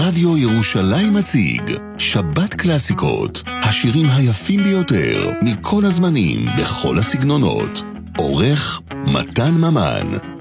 רדיו ירושלים מציג שבת קלאסיקות, השירים היפים ביותר מכל הזמנים, בכל הסגנונות. עורך מתן ממן.